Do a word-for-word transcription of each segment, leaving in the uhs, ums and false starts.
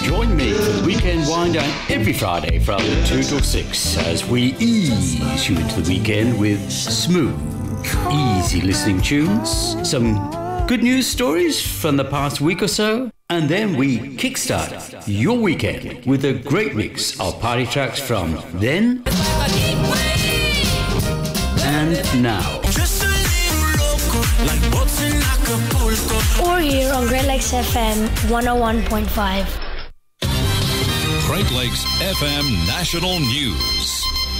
Join me for the Weekend Wind Down every Friday from two till six as we ease you into the weekend with smooth, easy listening tunes, some good news stories from the past week or so, and then we kickstart your weekend with a great mix of party tracks from then and now. Or here on Great Lakes F M one oh one point five. Great Lakes F M National News.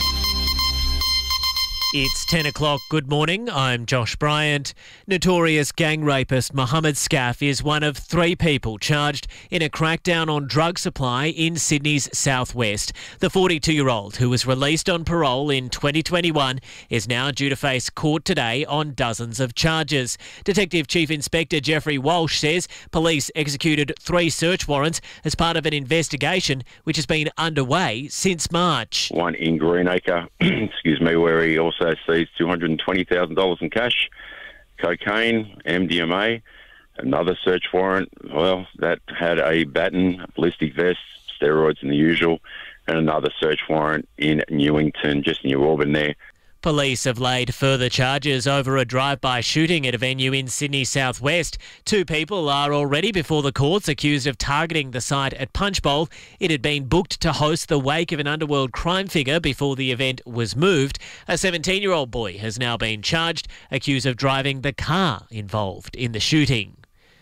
It's ten o'clock. Good morning. I'm Josh Bryant. Notorious gang rapist Mohammed Scaff is one of three people charged in a crackdown on drug supply in Sydney's southwest. The forty-two-year-old, who was released on parole in twenty twenty-one, is now due to face court today on dozens of charges. Detective Chief Inspector Jeffrey Walsh says police executed three search warrants as part of an investigation which has been underway since March. One in Greenacre, excuse me, where he also seized two hundred twenty thousand dollars in cash, cocaine, M D M A. Another search warrant, well, that had a baton, ballistic vest, steroids and the usual, and another search warrant in Newington, just near Auburn there. Police have laid further charges over a drive-by shooting at a venue in Sydney southwest. Two people are already before the courts accused of targeting the site at Punchbowl. It had been booked to host the wake of an underworld crime figure before the event was moved. A seventeen-year-old boy has now been charged, accused of driving the car involved in the shooting.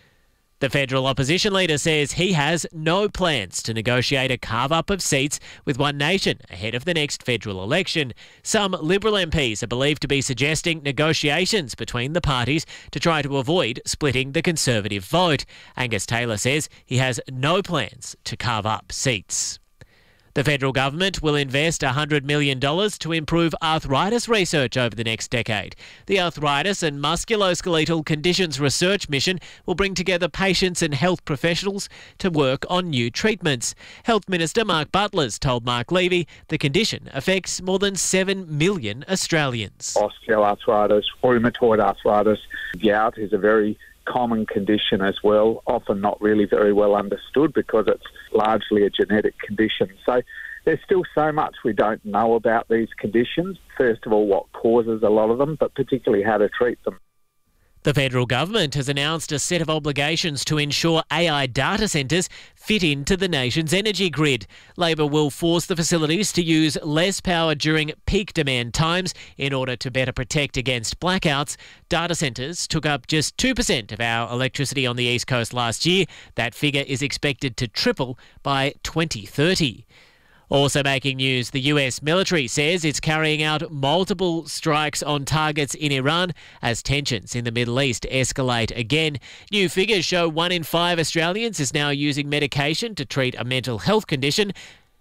The federal opposition leader says he has no plans to negotiate a carve-up of seats with One Nation ahead of the next federal election. Some Liberal M Ps are believed to be suggesting negotiations between the parties to try to avoid splitting the Conservative vote. Angus Taylor says he has no plans to carve up seats. The federal government will invest one hundred million dollars to improve arthritis research over the next decade. The Arthritis and Musculoskeletal Conditions Research Mission will bring together patients and health professionals to work on new treatments. Health Minister Mark Butlers told Mark Levy the condition affects more than seven million Australians. Osteoarthritis, rheumatoid arthritis, gout is a very common condition as well, often not really very well understood because it's largely a genetic condition. So there's still so much we don't know about these conditions. First of all, what causes a lot of them, but particularly how to treat them. The federal government has announced a set of obligations to ensure A I data centres fit into the nation's energy grid. Labor will force the facilities to use less power during peak demand times in order to better protect against blackouts. Data centres took up just two percent of our electricity on the East Coast last year. That figure is expected to triple by twenty thirty. Also making news, the U S military says it's carrying out multiple strikes on targets in Iran as tensions in the Middle East escalate again. New figures show one in five Australians is now using medication to treat a mental health condition.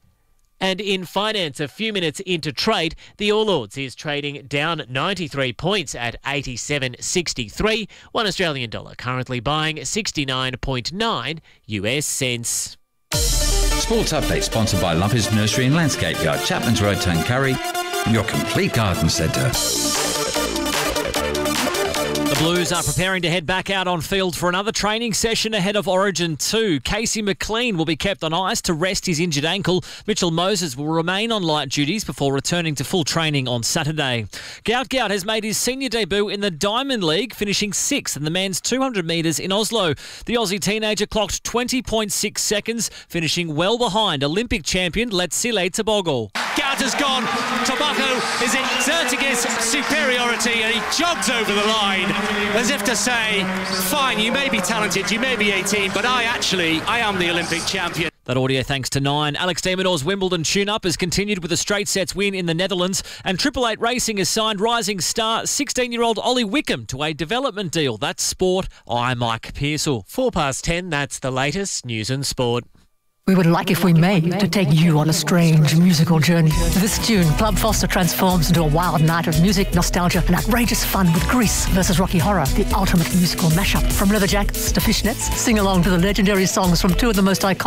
And in finance, a few minutes into trade, the All Ords is trading down ninety-three points at eighty-seven sixty-three. One Australian dollar currently buying sixty-nine point nine U S cents. Sports Update sponsored by Lumpers Nursery and Landscape Yard, Chapman's Road, Tuncurry, your complete garden centre. The Blues are preparing to head back out on field for another training session ahead of Origin two. Casey McLean will be kept on ice to rest his injured ankle. Mitchell Moses will remain on light duties before returning to full training on Saturday. Gout Gout has made his senior debut in the Diamond League, finishing sixth in the men's two hundred metres in Oslo. The Aussie teenager clocked twenty point six seconds, finishing well behind Olympic champion Letsile Tebogo. Gout has gone. Tobacco is exerting his superiority and he jogs over the line as if to say, fine, you may be talented, you may be eighteen, but I actually, I am the Olympic champion. That audio thanks to Nine. Alex de Minaur's Wimbledon tune-up has continued with a straight sets win in the Netherlands, and Triple Eight Racing has signed rising star sixteen-year-old Ollie Wickham to a development deal. That's sport. I'm Mike Pearsall. Four past ten, that's the latest news and sport. We would like, if we may, to take you on a strange musical journey. This June, Club Foster transforms into a wild night of music, nostalgia and outrageous fun with Grease versus Rocky Horror, the ultimate musical mashup. From leather jackets to fishnets, sing along to the legendary songs from two of the most iconic